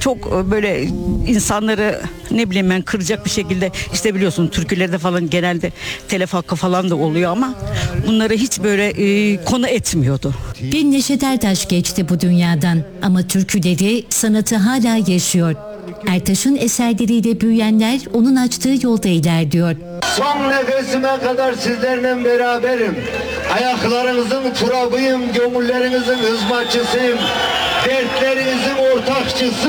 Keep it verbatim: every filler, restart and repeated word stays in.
çok böyle insanları ne bileyim ben kıracak bir şekilde, işte biliyorsun türkülerde falan genelde telef hakkı falan da oluyor ama bunları hiç böyle e, konu etmiyordu. Bir Neşet Ertaş geçti bu dünyadan ama türküleri, sanatı hala yaşıyor. Ertaş'ın eserleriyle büyüyenler onun açtığı yolda ilerliyor. Son nefesime kadar sizlerle beraberim. Ayaklarınızın turabıyım, gönüllerinizin hizmetçisiyim. Dertlerinizin ortakçısıyım.